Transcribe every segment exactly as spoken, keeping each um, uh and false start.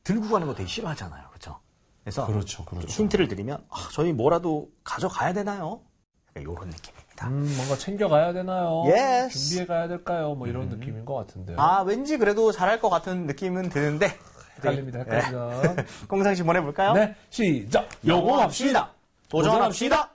들고 가는 거 되게 싫어하잖아요. 그렇죠? 그래서 그렇죠, 그렇죠. 힌트를 드리면 아, 저희 뭐라도 가져가야 되나요? 이런 느낌입니다. 음, 뭔가 챙겨가야 되나요? Yes. 준비해 가야 될까요? 뭐 이런 음. 느낌인 것 같은데요. 아, 왠지 그래도 잘할 것 같은 느낌은 드는데 헷갈립니다, 헷갈립니다. 네. 공상식 보내볼까요? 네, 시작! 요구합시다. 도전합시다.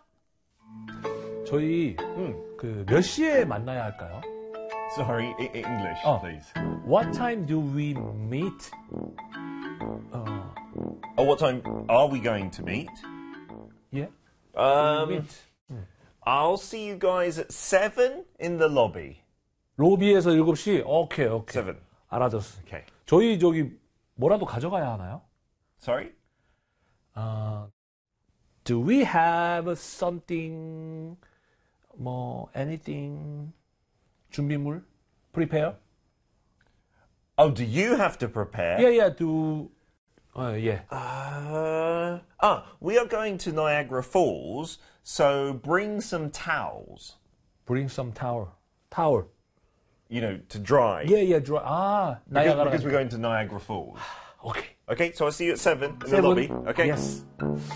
저희 음. 그 몇 시에 만나야 할까요? Sorry, e- English, Oh. please. What time do we meet? 어, Oh, what time are we going to meet? yeah? Um, meet. I'll see you guys at seven in the lobby. 로비에서 일곱 시? 오케이, 오케이. Seven. 알아들었어. Okay. 저희 저기 뭐라도 가져가야 하나요? Sorry? 어, do we have something, 뭐, anything, 준비물? prepare? Oh, do you have to prepare? Yeah, yeah, do, 어, yeah. Uh, ah, we are going to Niagara Falls, so bring some towels, Bring some towel. Towel. you know, to dry. Yeah, yeah, dry. 아, Because, 나야가라. because we're going to Niagara Falls. 오케이. Okay, so I'll see you at seven in the Seven. lobby. Okay? Yes.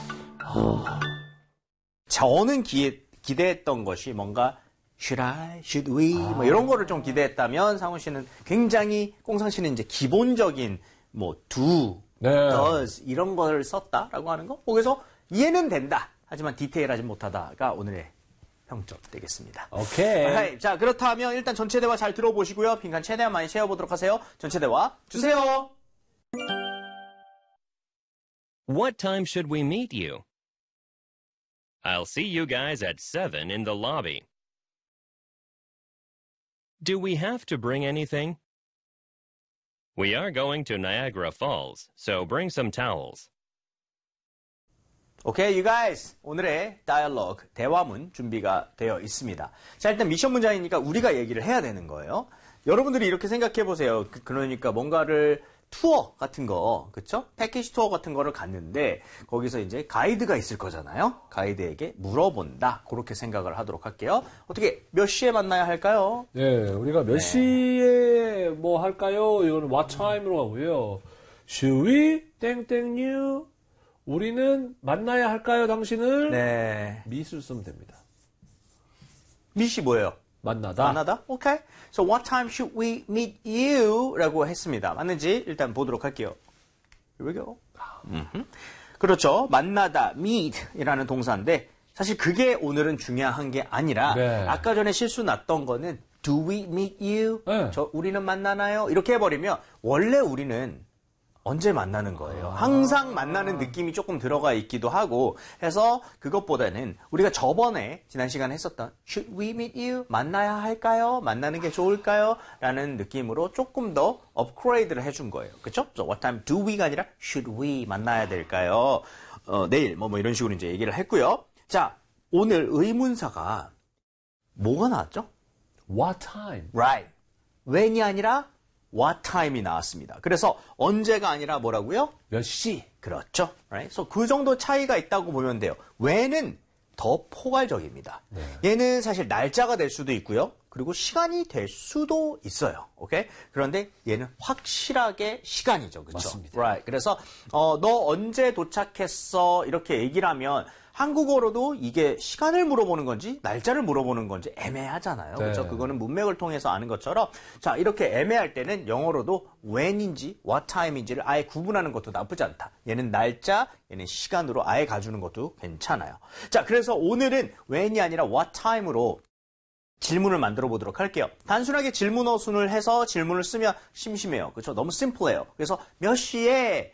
저는 기, 기대했던 것이 뭔가 should I, should we 뭐 이런 거를 좀 기대했다면 상훈 씨는 굉장히 꽁상 씨는 이제 기본적인 뭐 do, 네. does 이런 걸 썼다라고 하는 거. 거기서 이해는 된다. 하지만 디테일하지 못하다가 오늘의 평점 되겠습니다. 오케이. Alright, 자 그렇다면 일단 전체 대화 잘 들어보시고요. 빈칸 최대한 많이 채워보도록 하세요. 전체 대화 주세요. What time should we meet you? I'll see you guys at seven in the lobby. Do we have to bring anything? We are going to Niagara Falls, so bring some towels. 오케이, you guys. 오늘의 다이얼로그, 대화문 준비가 되어 있습니다. 자, 일단 미션 문장이니까 우리가 얘기를 해야 되는 거예요. 여러분들이 이렇게 생각해 보세요. 그, 그러니까 뭔가를 투어 같은 거, 그쵸? 패키지 투어 같은 거를 갔는데, 거기서 이제 가이드가 있을 거잖아요? 가이드에게 물어본다. 그렇게 생각을 하도록 할게요. 어떻게, 몇 시에 만나야 할까요? 네, 우리가 몇 네. 시에 뭐 할까요? 이거는 what time으로 하고요. Should we? 땡땡 you? 우리는 만나야 할까요, 당신을? 네. 미술 쓰면 됩니다. 미시 뭐예요? 만나다. 만나다? 오케이. So what time should we meet you? 라고 했습니다. 맞는지 일단 보도록 할게요. Here we go. 음흠. 그렇죠. 만나다, meet 이라는 동사인데 사실 그게 오늘은 중요한 게 아니라 네. 아까 전에 실수 났던 거는 do we meet you? 네. 저 우리는 만나나요? 이렇게 해버리면 원래 우리는 언제 만나는 거예요. 항상 만나는 느낌이 조금 들어가 있기도 하고 해서 그것보다는 우리가 저번에 지난 시간에 했었던 Should we meet you? 만나야 할까요? 만나는 게 좋을까요? 라는 느낌으로 조금 더 업그레이드를 해준 거예요. 그렇죠? So what time do we가 아니라 Should we 만나야 될까요? 어, 내일 뭐, 뭐 이런 식으로 이제 얘기를 했고요. 자, 오늘 의문사가 뭐가 나왔죠? What time? Right. when이 아니라 what time이 나왔습니다. 그래서 언제가 아니라 뭐라고요? 몇 시? 그렇죠. Right? So 그 정도 차이가 있다고 보면 돼요. when은 더 포괄적입니다. 네. 얘는 사실 날짜가 될 수도 있고요. 그리고 시간이 될 수도 있어요. 오케이? 그런데 얘는 확실하게 시간이죠. 그렇죠? 맞습니다. Right. 그래서 어, 너 언제 도착했어? 이렇게 얘기를 하면 한국어로도 이게 시간을 물어보는 건지 날짜를 물어보는 건지 애매하잖아요. 네. 그렇죠? 그거는 문맥을 통해서 아는 것처럼 자 이렇게 애매할 때는 영어로도 when인지 what time인지를 아예 구분하는 것도 나쁘지 않다. 얘는 날짜, 얘는 시간으로 아예 가주는 것도 괜찮아요. 자 그래서 오늘은 when이 아니라 what time으로 질문을 만들어 보도록 할게요. 단순하게 질문어순을 해서 질문을 쓰면 심심해요. 그렇죠? 너무 심플해요. 그래서 몇 시에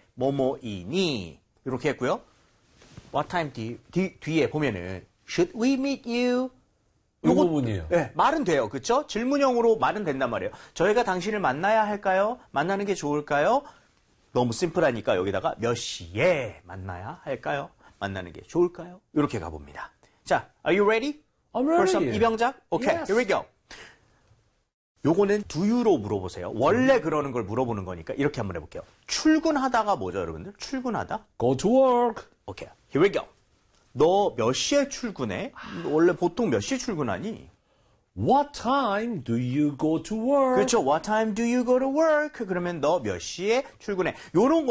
뭐뭐이니 이렇게 했고요. What time 뒤, 뒤, 뒤에 보면은 Should we meet you? 이 부분이에요. 네, 말은 돼요. 그렇죠? 질문형으로 말은 된단 말이에요. 저희가 당신을 만나야 할까요? 만나는 게 좋을까요? 너무 심플하니까 여기다가 몇 시에 만나야 할까요? 만나는 게 좋을까요? 이렇게 가봅니다. 자, are you ready? I'm For ready. some 이병작? Okay, Yes. here we go. 요거는 do you로 물어보세요. 원래 그러는 걸 물어보는 거니까 이렇게 한번 해볼게요. 출근하다가 뭐죠, 여러분들? 출근하다? Go to work. 오케이, here we go. 너 몇 시에 출근해? 원래 보통 몇 시에 출근하니? What time do you go to work? 그렇죠. What time do you go to work? 그러면 너 몇 시에 출근해? 요런 거